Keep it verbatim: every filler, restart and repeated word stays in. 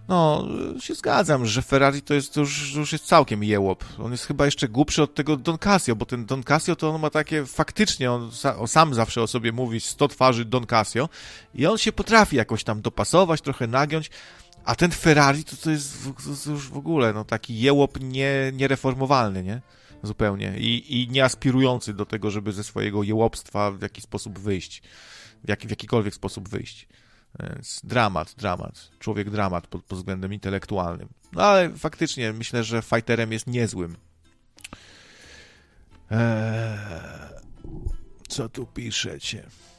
No, się zgadzam, że Ferrari to jest to już, już jest całkiem jełop. On jest chyba jeszcze głupszy od tego Don Casio, bo ten Don Casio to on ma takie, faktycznie, on, on sam zawsze o sobie mówi sto twarzy Don Casio i on się potrafi jakoś tam dopasować, trochę nagiąć, a ten Ferrari to, to, jest, to jest już w ogóle no, taki jełop nie, niereformowalny, nie? Zupełnie. I, i nie aspirujący do tego, żeby ze swojego jełopstwa w jakiś sposób wyjść. W, jak, w jakikolwiek sposób wyjść. Więc dramat, dramat. Człowiek dramat pod, pod względem intelektualnym. No ale faktycznie myślę, że fighterem jest niezłym. Eee, co tu piszecie?